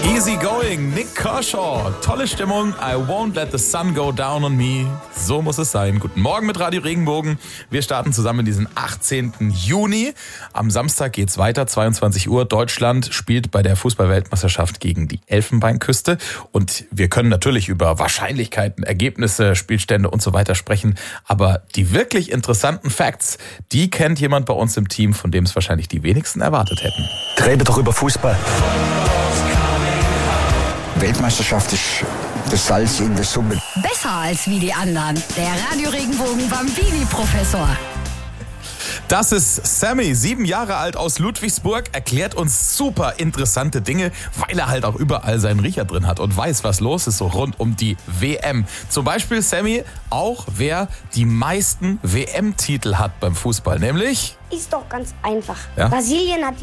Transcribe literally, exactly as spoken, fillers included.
Easy going, Nick Kershaw. Tolle Stimmung. I won't let the sun go down on me. So muss es sein. Guten Morgen mit Radio Regenbogen. Wir starten zusammen in diesen achtzehnten Juni. Am Samstag geht's weiter, zweiundzwanzig Uhr. Deutschland spielt bei der Fußball-Weltmeisterschaft gegen die Elfenbeinküste. Und wir können natürlich über Wahrscheinlichkeiten, Ergebnisse, Spielstände und so weiter sprechen. Aber die wirklich interessanten Facts, die kennt jemand bei uns im Team, von dem es wahrscheinlich die wenigsten erwartet hätten. Rede doch über Fußball. Weltmeisterschaft ist das Salz in der Suppe. Besser als wie die anderen. Der Radio Regenbogen Bambini-Professor. Das ist Sammy, sieben Jahre alt aus Ludwigsburg, erklärt uns super interessante Dinge, weil er halt auch überall seinen Riecher drin hat und weiß, was los ist so rund um die W M. Zum Beispiel, Sammy, auch wer die meisten W M-Titel hat beim Fußball, nämlich... Ist doch ganz einfach. Ja? Brasilien hat